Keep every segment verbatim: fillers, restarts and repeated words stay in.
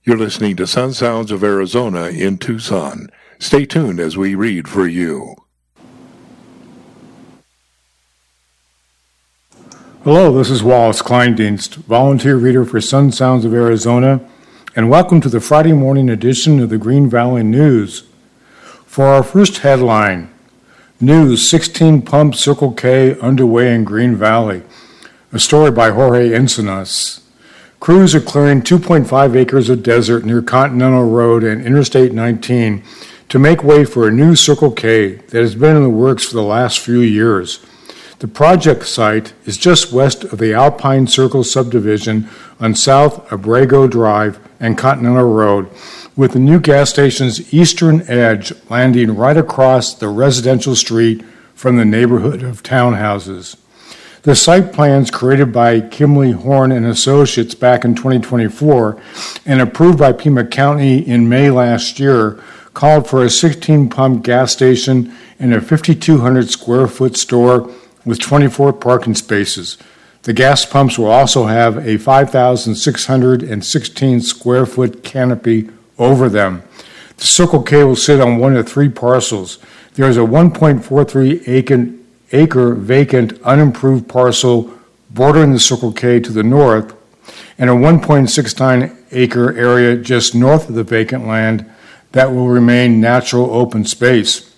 You're listening to Sun Sounds of Arizona in Tucson. Stay tuned as we read for you. Hello, this is Wallace Kleindienst, volunteer reader for Sun Sounds of Arizona, and welcome to the Friday morning edition of the Green Valley News. For our first headline, News sixteen pump Circle K underway in Green Valley, a story by Jorge Encinas. Crews are clearing two point five acres of desert near Continental Road and Interstate nineteen to make way for a new Circle K that has been in the works for the last few years. The project site is just west of the Alpine Circle subdivision on South Abrego Drive and Continental Road, with the new gas station's eastern edge landing right across the residential street from the neighborhood of townhouses. The site plans created by Kimley Horn and Associates back in twenty twenty-four and approved by Pima County in May last year called for a sixteen pump gas station and a five thousand two hundred square foot store with twenty-four parking spaces. The gas pumps will also have a five thousand six hundred sixteen square foot canopy over them. The Circle K will sit on one of three parcels. There is a one point four three acre acre vacant unimproved parcel bordering the Circle K to the north and a one point six nine acre area just north of the vacant land that will remain natural open space.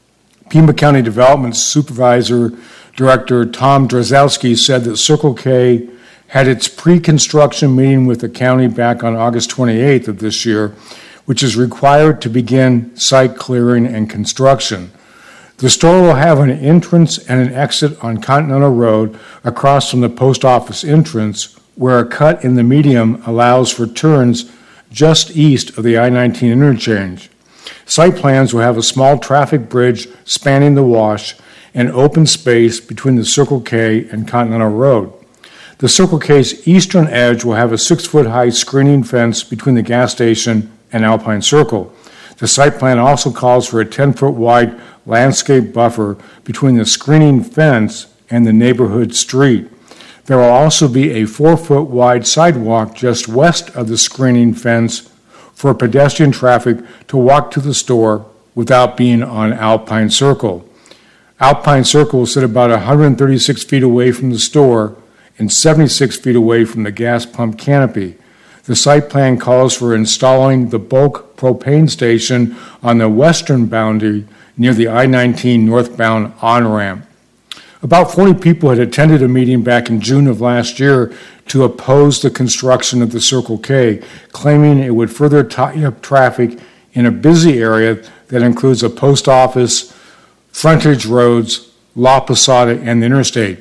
Pima County Development Supervisor Director Tom Drazowski said that Circle K had its pre-construction meeting with the county back on August twenty-eighth of this year, which is required to begin site clearing and construction. The store will have an entrance and an exit on Continental Road across from the post office entrance, where a cut in the median allows for turns just east of the I nineteen interchange. Site plans will have a small traffic bridge spanning the wash and open space between the Circle K and Continental Road. The Circle K's eastern edge will have a six-foot-high screening fence between the gas station and Alpine Circle. The site plan also calls for a ten-foot-wide landscape buffer between the screening fence and the neighborhood street. There will also be a four-foot-wide sidewalk just west of the screening fence for pedestrian traffic to walk to the store without being on Alpine Circle. Alpine Circle will sit about one hundred thirty-six feet away from the store and seventy-six feet away from the gas pump canopy. The site plan calls for installing the bulk propane station on the western boundary near the I nineteen northbound on-ramp. About forty people had attended a meeting back in June of last year to oppose the construction of the Circle K, claiming it would further tie up traffic in a busy area that includes a post office, frontage roads, La Posada, and the interstate.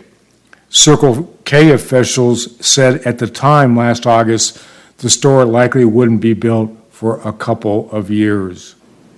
Circle K officials said at the time last August the store likely wouldn't be built for a couple of years.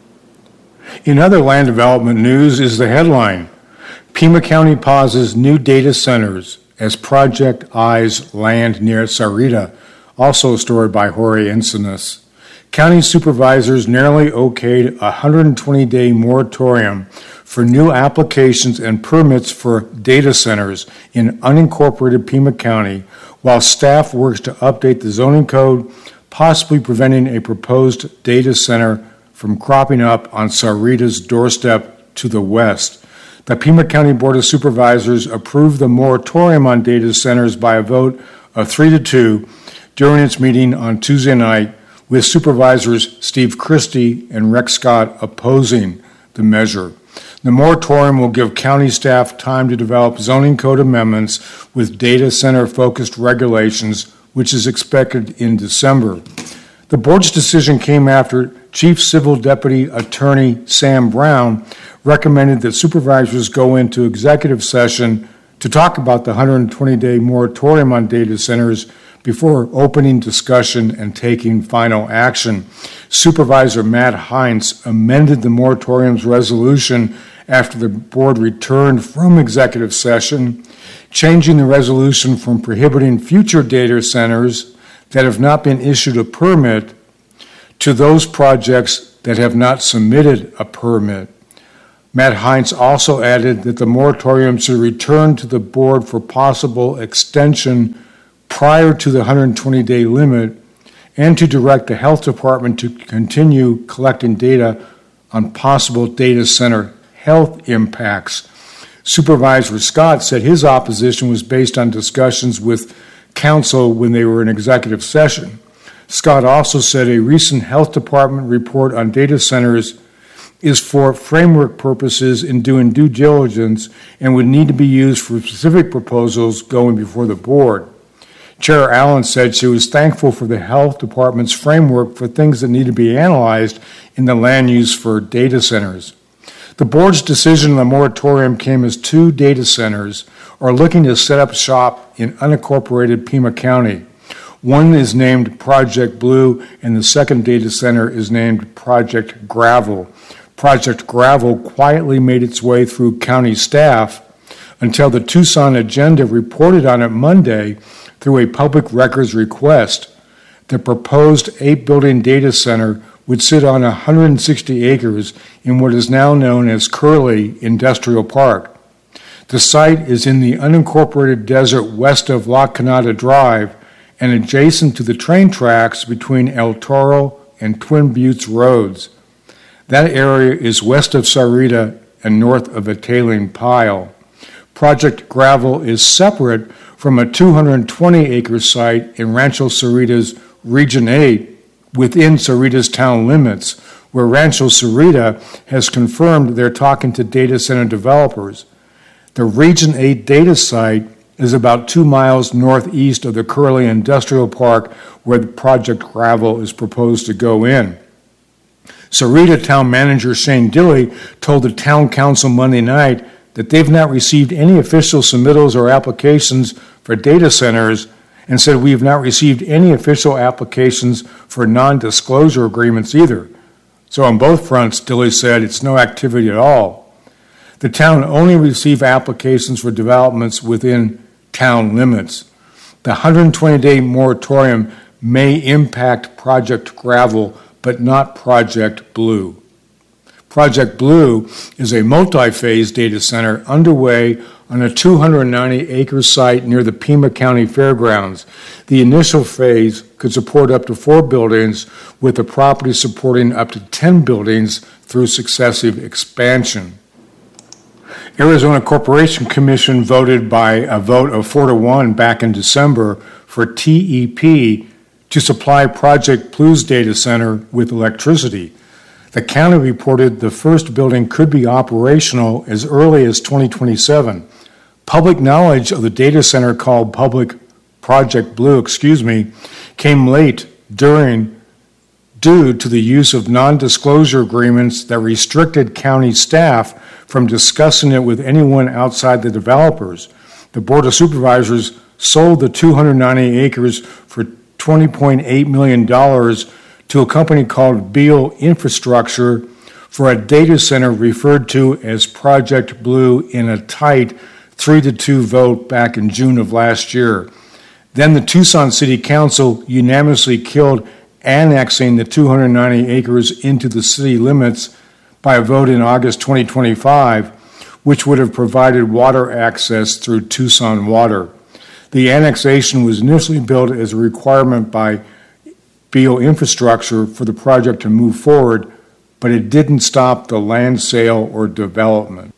In other land development news is the headline, Pima County pauses new data centers as Project Eyes land near Sarita, also a story by Jorge Encinas. County supervisors narrowly okayed a one hundred twenty day moratorium for new applications and permits for data centers in unincorporated Pima County while staff works to update the zoning code, possibly preventing a proposed data center from cropping up on Sarita's doorstep to the west. The Pima County Board of Supervisors approved the moratorium on data centers by a vote of three to two during its meeting on Tuesday night, with Supervisors Steve Christie and Rex Scott opposing the measure. The moratorium will give county staff time to develop zoning code amendments with data center-focused regulations, which is expected in December. The board's decision came after Chief Civil Deputy Attorney Sam Brown recommended that supervisors go into executive session to talk about the one hundred twenty day moratorium on data centers before opening discussion and taking final action. Supervisor Matt Heinz amended the moratorium's resolution after the board returned from executive session, changing the resolution from prohibiting future data centers that have not been issued a permit to those projects that have not submitted a permit. Matt Heinz also added that the moratorium should return to the board for possible extension prior to the one hundred twenty day limit and to direct the health department to continue collecting data on possible data center health impacts. Supervisor Scott said his opposition was based on discussions with counsel when they were in executive session. Scott also said a recent health department report on data centers is for framework purposes in doing due diligence and would need to be used for specific proposals going before the board. Chair Allen said she was thankful for the health department's framework for things that need to be analyzed in the land use for data centers. The board's decision on the moratorium came as two data centers are looking to set up shop in unincorporated Pima County. One is named Project Blue, and the second data center is named Project Gravel. Project Gravel quietly made its way through county staff until the Tucson Agenda reported on it Monday through a public records request. The proposed eight-building data center would sit on one hundred sixty acres in what is now known as Curley Industrial Park. The site is in the unincorporated desert west of La Canada Drive and adjacent to the train tracks between El Toro and Twin Buttes roads. That area is west of Sahuarita and north of a tailing pile. Project Gravel is separate from a two hundred twenty acre site in Rancho Sahuarita's Region eight within Sahuarita's town limits, where Rancho Sahuarita has confirmed they're talking to data center developers. The Region eight data site is about two miles northeast of the Curley Industrial Park, where the Project Gravel is proposed to go in. Sahuarita Town Manager Shane Dilley told the Town Council Monday night that they've not received any official submittals or applications for data centers and said we have not received any official applications for non-disclosure agreements either. So on both fronts, Dilley said it's no activity at all. The town only received applications for developments within town limits. The one hundred twenty day moratorium may impact Project Gravel, but not Project Blue. Project Blue is a multi-phase data center underway on a two hundred ninety acre site near the Pima County Fairgrounds. The initial phase could support up to four buildings, with the property supporting up to ten buildings through successive expansion. Arizona Corporation Commission voted by a vote of four to one back in December for T E P to supply Project Blue's data center with electricity. The county reported the first building could be operational as early as twenty twenty-seven. Public knowledge of the data center called Public Project Blue, excuse me, came late during due to the use of non-disclosure agreements that restricted county staff from discussing it with anyone outside the developers. The Board of Supervisors sold the two hundred ninety acres for twenty point eight million dollars to a company called Beal Infrastructure for a data center referred to as Project Blue in a tight three to two vote back in June of last year. Then the Tucson City Council unanimously killed annexing the two hundred ninety acres into the city limits by a vote in August twenty twenty-five, which would have provided water access through Tucson Water. The annexation was initially built as a requirement by Beal Infrastructure for the project to move forward, but it didn't stop the land sale or development.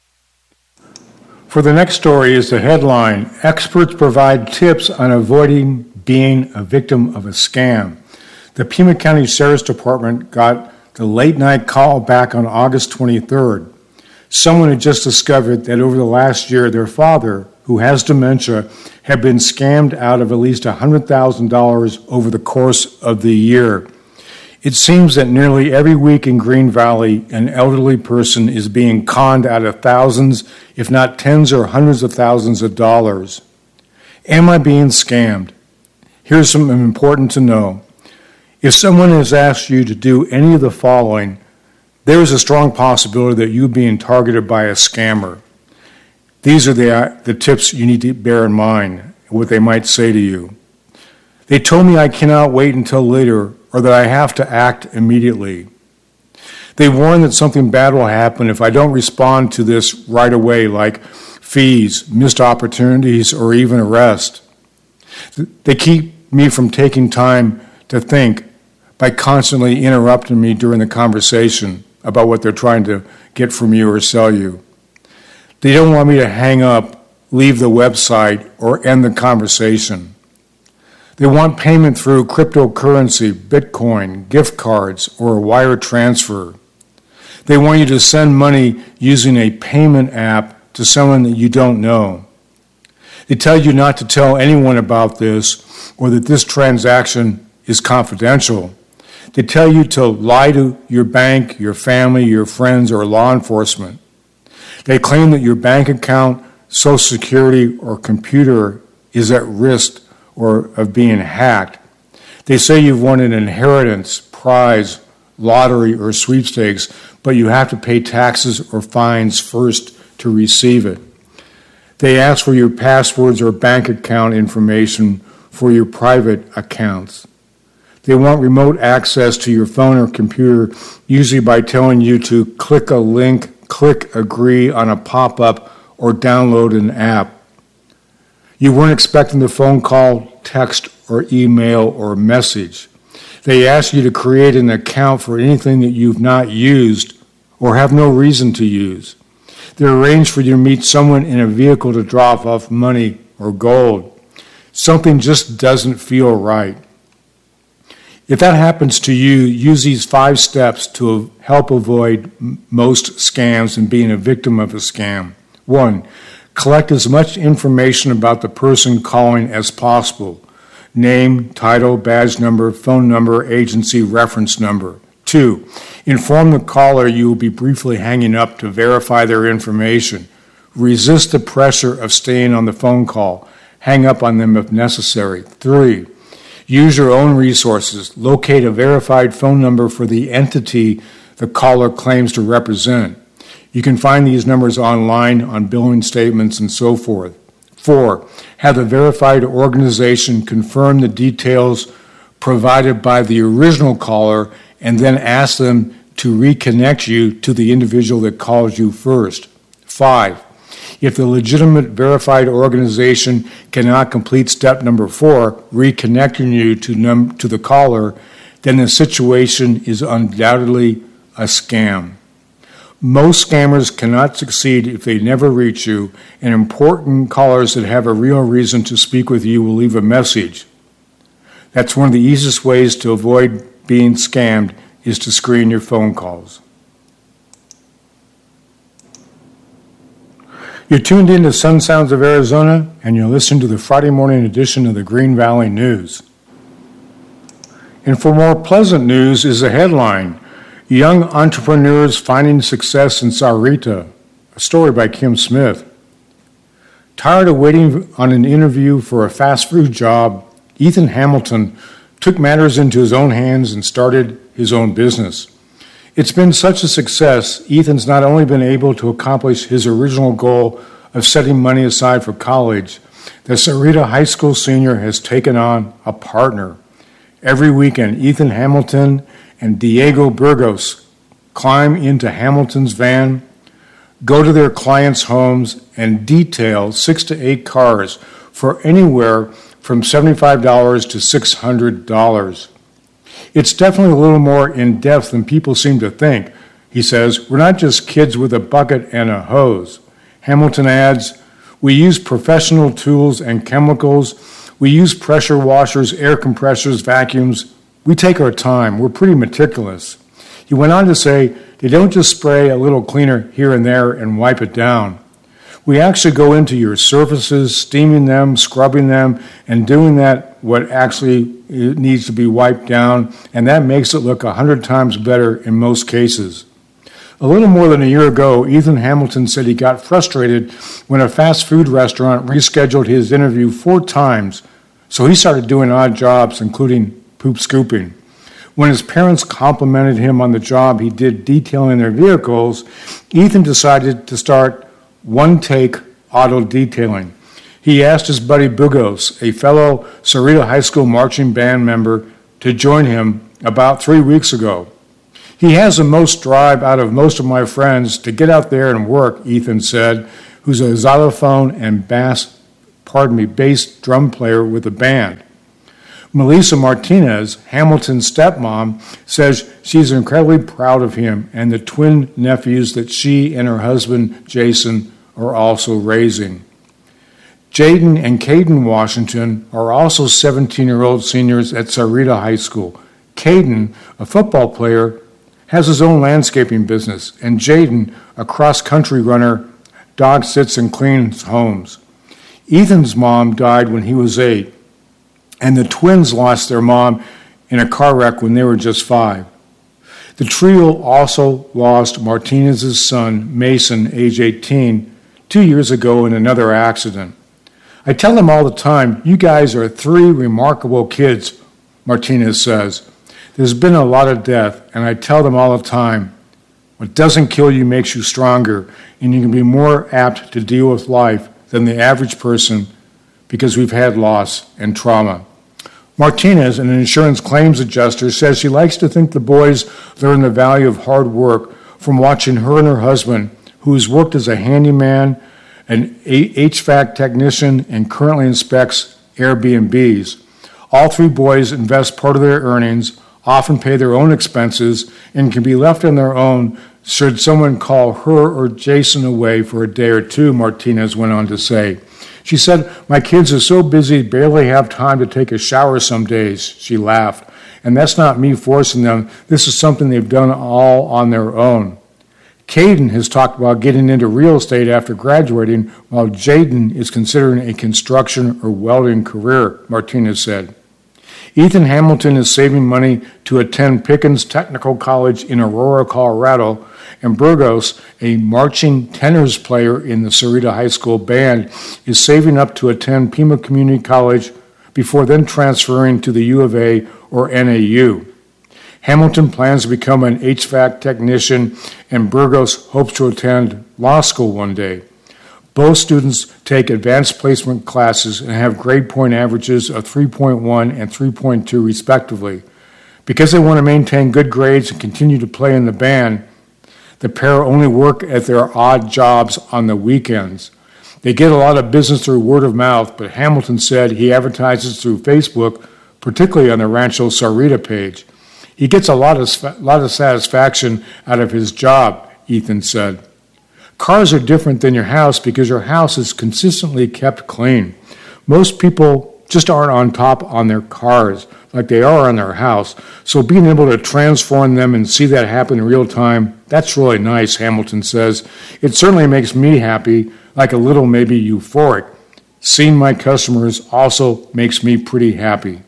For the next story is the headline, Experts Provide Tips on Avoiding Being a Victim of a Scam. The Pima County Sheriff's Department got the late night call back on August twenty-third. Someone had just discovered that over the last year, their father, who has dementia, had been scammed out of at least one hundred thousand dollars over the course of the year. It seems that nearly every week in Green Valley, an elderly person is being conned out of thousands, if not tens or hundreds of thousands of dollars. Am I being scammed? Here's something important to know. If someone has asked you to do any of the following, there is a strong possibility that you're being targeted by a scammer. These are the, uh, the tips you need to bear in mind, what they might say to you. They told me I cannot wait until later or that I have to act immediately. They warn that something bad will happen if I don't respond to this right away, like fees, missed opportunities, or even arrest. They keep me from taking time to think by constantly interrupting me during the conversation about what they're trying to get from you or sell you. They don't want me to hang up, leave the website, or end the conversation. They want payment through cryptocurrency, Bitcoin, gift cards, or a wire transfer. They want you to send money using a payment app to someone that you don't know. They tell you not to tell anyone about this or that this transaction is confidential. They tell you to lie to your bank, your family, your friends, or law enforcement. They claim that your bank account, Social Security, or computer is at risk or of being hacked. They say you've won an inheritance, prize, lottery, or sweepstakes, but you have to pay taxes or fines first to receive it. They ask for your passwords or bank account information for your private accounts. They want remote access to your phone or computer, usually by telling you to click a link, click agree on a pop-up, or download an app. You weren't expecting the phone call, text, or email, or message. They ask you to create an account for anything that you've not used or have no reason to use. They arrange for you to meet someone in a vehicle to drop off money or gold. Something just doesn't feel right. If that happens to you, use these five steps to help avoid most scams and being a victim of a scam. One, collect as much information about the person calling as possible. Name, title, badge number, phone number, agency, reference number. Two, inform the caller you will be briefly hanging up to verify their information. Resist the pressure of staying on the phone call. Hang up on them if necessary. Three, use your own resources. Locate a verified phone number for the entity the caller claims to represent. You can find these numbers online on billing statements and so forth. Four, have the verified organization confirm the details provided by the original caller and then ask them to reconnect you to the individual that called you first. Five, if the legitimate verified organization cannot complete step number four, reconnecting you to, num- to the caller, then the situation is undoubtedly a scam. Most scammers cannot succeed if they never reach you, and important callers that have a real reason to speak with you will leave a message. That's one of the easiest ways to avoid being scammed is to screen your phone calls. You're tuned in to Sun Sounds of Arizona, and you're listening to the Friday morning edition of the Green Valley News. And for more pleasant news is the headline, Young Entrepreneurs Finding Success in Sahuarita, a story by Kim Smith. Tired of waiting on an interview for a fast food job, Ethan Hamilton took matters into his own hands and started his own business. It's been such a success, Ethan's not only been able to accomplish his original goal of setting money aside for college, the Sahuarita High School senior has taken on a partner. Every weekend, Ethan Hamilton and Diego Burgos climb into Hamilton's van, go to their clients' homes, and detail six to eight cars for anywhere from seventy-five dollars to six hundred dollars. It's definitely a little more in-depth than people seem to think. He says, we're not just kids with a bucket and a hose. Hamilton adds, we use professional tools and chemicals. We use pressure washers, air compressors, vacuums. We take our time. We're pretty meticulous. He went on to say, they don't just spray a little cleaner here and there and wipe it down. We actually go into your surfaces, steaming them, scrubbing them, and doing that what actually needs to be wiped down, and that makes it look a hundred times better in most cases. A little more than a year ago, Ethan Hamilton said he got frustrated when a fast food restaurant rescheduled his interview four times, so he started doing odd jobs, including poop scooping. When his parents complimented him on the job he did detailing their vehicles, Ethan decided to start one-take auto detailing. He asked his buddy Bugos, a fellow Sahuarita High School marching band member, to join him about three weeks ago. He has the most drive out of most of my friends to get out there and work, Ethan said, who's a xylophone and bass, pardon me, bass drum player with the band. Melissa Martinez, Hamilton's stepmom, says she's incredibly proud of him and the twin nephews that she and her husband, Jason, are also raising. Jaden and Caden Washington are also seventeen-year-old seniors at Sahuarita High School. Caden, a football player, has his own landscaping business, and Jaden, a cross-country runner, dog sits and cleans homes. Ethan's mom died when he was eight, and the twins lost their mom in a car wreck when they were just five. The trio also lost Martinez's son, Mason, age eighteen, two years ago in another accident. I tell them all the time, you guys are three remarkable kids, Martinez says. There's been a lot of death, and I tell them all the time, what doesn't kill you makes you stronger, and you can be more apt to deal with life than the average person because we've had loss and trauma. Martinez, an insurance claims adjuster, says she likes to think the boys learn the value of hard work from watching her and her husband, who has worked as a handyman, an H V A C technician, and currently inspects Airbnbs. All three boys invest part of their earnings, often pay their own expenses, and can be left on their own should someone call her or Jason away for a day or two, Martinez went on to say. She said, my kids are so busy, barely have time to take a shower some days. She laughed. And that's not me forcing them. This is something they've done all on their own. Caden has talked about getting into real estate after graduating, while Jaden is considering a construction or welding career, Martinez said. Ethan Hamilton is saving money to attend Pickens Technical College in Aurora, Colorado, and Burgos, a marching tenors player in the Sahuarita High School band, is saving up to attend Pima Community College before then transferring to the U of A or N A U. Hamilton plans to become an H V A C technician, and Burgos hopes to attend law school one day. Both students take advanced placement classes and have grade point averages of three point one and three point two respectively. Because they want to maintain good grades and continue to play in the band, the pair only work at their odd jobs on the weekends. They get a lot of business through word of mouth, but Hamilton said he advertises through Facebook, particularly on the Rancho Sahuarita page. He gets a lot of, lot of satisfaction out of his job, Ethan said. Cars are different than your house because your house is consistently kept clean. Most people just aren't on top on their cars like they are on their house, so being able to transform them and see that happen in real time, that's really nice, Hamilton says. It certainly makes me happy, like a little maybe euphoric. Seeing my customers also makes me pretty happy.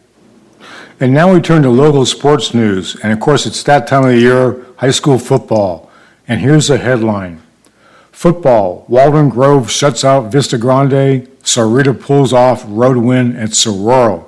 And now we turn to local sports news, and of course it's that time of the year, high school football. And here's the headline. Football, Walden Grove shuts out Vista Grande, Sahuarita pulls off road win at Saguaro.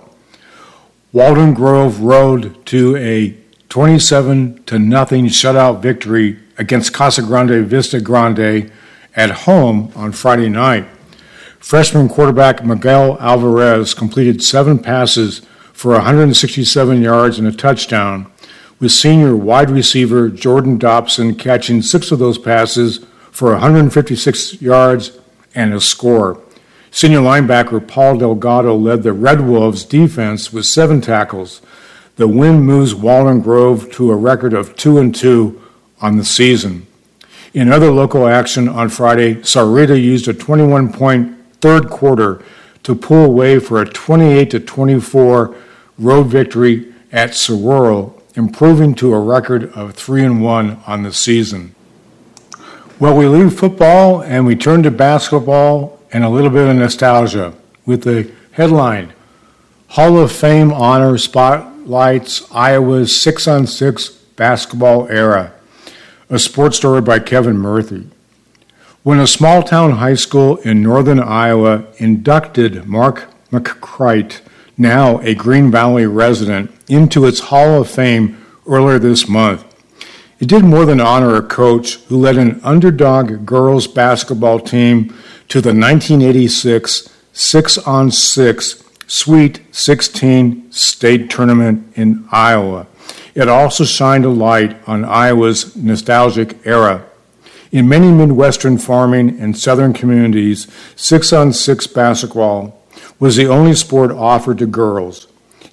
Walden Grove rode to a twenty-seven to nothing shutout victory against Casa Grande Vista Grande at home on Friday night. Freshman quarterback Miguel Alvarez completed seven passes for one hundred sixty-seven yards and a touchdown, with senior wide receiver Jordan Dobson catching six of those passes for one hundred fifty-six yards and a score. Senior linebacker Paul Delgado led the Red Wolves defense with seven tackles. The win moves Walden Grove to a record of two and two on the season. In other local action on Friday, Sahuarita used a twenty-one point third quarter to pull away for a twenty-eight to twenty-four road victory at Saguaro, improving to a record of three and one on the season. Well, we leave football and we turn to basketball and a little bit of nostalgia with the headline, Hall of Fame honor spotlights Iowa's six-on-six basketball era, a sports story by Kevin Murphy. When a small-town high school in northern Iowa inducted Mark McCrite, now a Green Valley resident, into its Hall of Fame earlier this month, it did more than honor a coach who led an underdog girls basketball team to the nineteen eighty-six six-on-six Sweet sixteen state tournament in Iowa. It also shined a light on Iowa's nostalgic era. In many Midwestern farming and southern communities, six-on-six basketball was the only sport offered to girls.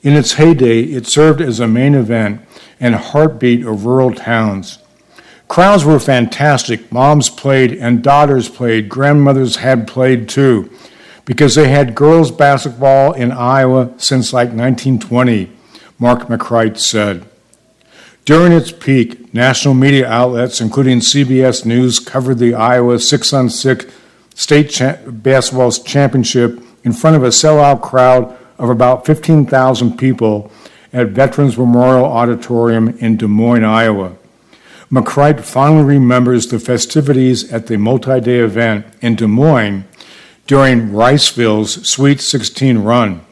In its heyday, it served as a main event and heartbeat of rural towns. Crowds were fantastic. Moms played and daughters played. Grandmothers had played too, because they had girls basketball in Iowa since like nineteen twenty, Mark McCreight said. During its peak, national media outlets, including C B S News, covered the Iowa six on six state cha- basketball championship in front of a sellout crowd of about fifteen thousand people at Veterans Memorial Auditorium in Des Moines, Iowa. McCreight fondly remembers the festivities at the multi-day event in Des Moines during Riceville's Sweet sixteen run.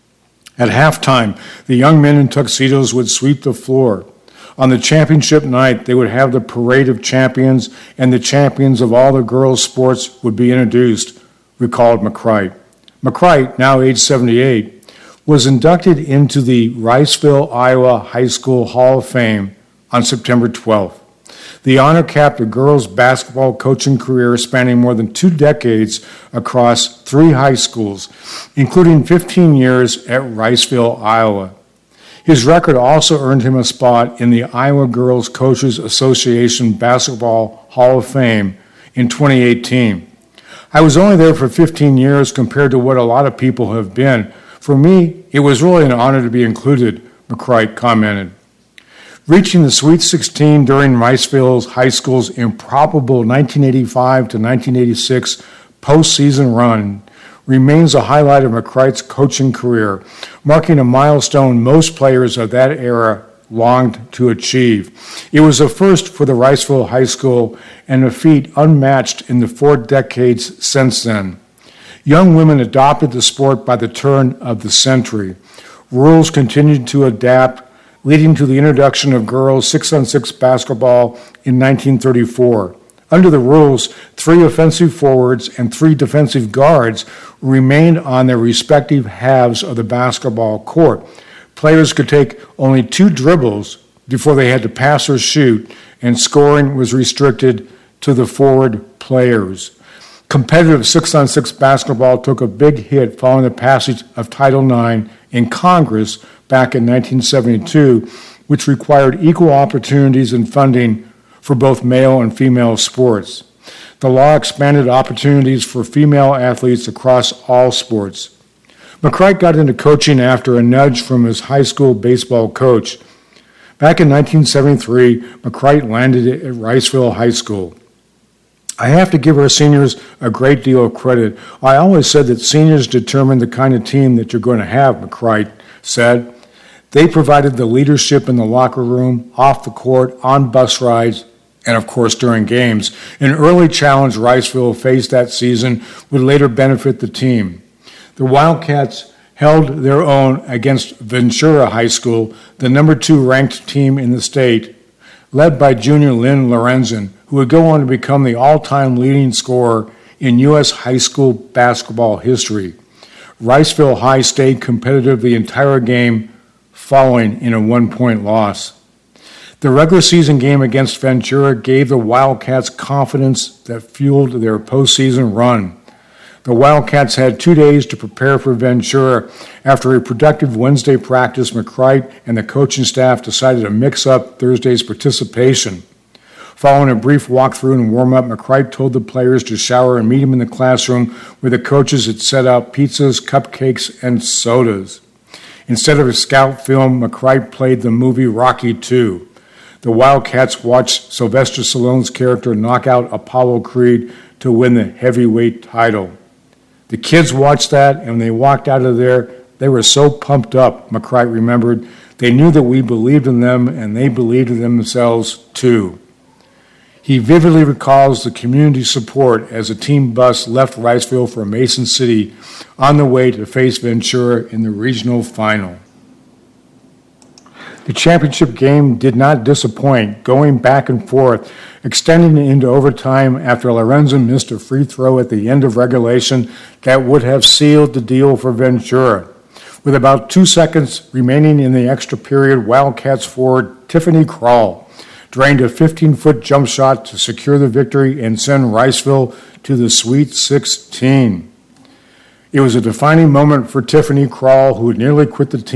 At halftime, the young men in tuxedos would sweep the floor. On the championship night, they would have the parade of champions, and the champions of all the girls' sports would be introduced, recalled McCreight. McCreight, now age seventy-eight, was inducted into the Riceville, Iowa High School Hall of Fame on September twelfth. The honor capped a girls' basketball coaching career spanning more than two decades across three high schools, including fifteen years at Riceville, Iowa. His record also earned him a spot in the Iowa Girls Coaches Association Basketball Hall of Fame in twenty eighteen. I was only there for fifteen years compared to what a lot of people have been. For me, it was really an honor to be included, McCreight commented. Reaching the Sweet sixteen during Riceville High School's improbable nineteen eighty-five to nineteen eighty-six postseason run remains a highlight of McCreight's coaching career, marking a milestone most players of that era longed to achieve. It was a first for the Riceville High School and a feat unmatched in the four decades since then. Young women adopted the sport by the turn of the century. Rules continued to adapt, leading to the introduction of girls six on six basketball in nineteen thirty-four. Under the rules, three offensive forwards and three defensive guards remained on their respective halves of the basketball court. Players could take only two dribbles before they had to pass or shoot, and scoring was restricted to the forward players. Competitive six on six basketball took a big hit following the passage of Title nine in Congress back in nineteen seventy-two, which required equal opportunities and funding for both male and female sports. The law expanded opportunities for female athletes across all sports. McCreight got into coaching after a nudge from his high school baseball coach. Back in nineteen seventy-three, McCreight landed at Riceville High School. I have to give our seniors a great deal of credit. I always said that seniors determine the kind of team that you're going to have, McCreight said. They provided the leadership in the locker room, off the court, on bus rides, and of course during games. An early challenge Riceville faced that season would later benefit the team. The Wildcats held their own against Ventura High School, the number two ranked team in the state, led by junior Lynn Lorenzen, who would go on to become the all-time leading scorer in U S high school basketball history. Riceville High stayed competitive the entire game, following in a one-point loss. The regular season game against Ventura gave the Wildcats confidence that fueled their postseason run. The Wildcats had two days to prepare for Ventura. After a productive Wednesday practice, McCreight and the coaching staff decided to mix up Thursday's participation. Following a brief walkthrough and warm-up, McCreight told the players to shower and meet him in the classroom where the coaches had set out pizzas, cupcakes, and sodas. Instead of a scout film, McCreight played the movie Rocky two. The Wildcats watched Sylvester Stallone's character knock out Apollo Creed to win the heavyweight title. The kids watched that, and when they walked out of there, they were so pumped up, McCreight remembered. They knew that we believed in them, and they believed in themselves, too. He vividly recalls the community support as the team bus left Riceville for Mason City on the way to face Ventura in the regional final. The championship game did not disappoint, going back and forth, extending into overtime after Lorenzen missed a free throw at the end of regulation that would have sealed the deal for Ventura. With about two seconds remaining in the extra period, Wildcats forward Tiffany Krall drained a fifteen-foot jump shot to secure the victory and send Riceville to the Sweet sixteen. It was a defining moment for Tiffany Krall, who had nearly quit the team